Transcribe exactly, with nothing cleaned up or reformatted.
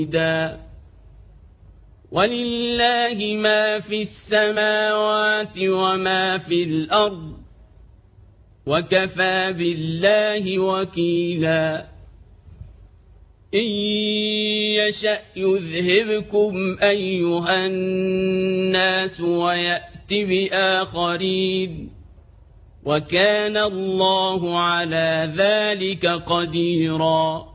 ولله ما في السماوات وما في الأرض وكفى بالله وكيلا إن يشأ يذهبكم أيها الناس ويأت بآخرين وكان الله على ذلك قديرا